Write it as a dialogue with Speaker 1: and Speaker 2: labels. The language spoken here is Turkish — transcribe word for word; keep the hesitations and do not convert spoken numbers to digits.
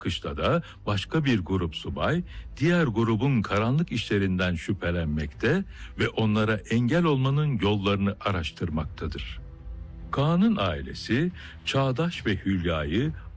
Speaker 1: Kışlada başka bir grup subay diğer grubun karanlık işlerinden şüphelenmekte ve onlara engel olmanın yollarını araştırmaktadır. Kaan'ın ailesi Çağdaş ve Hülya'yı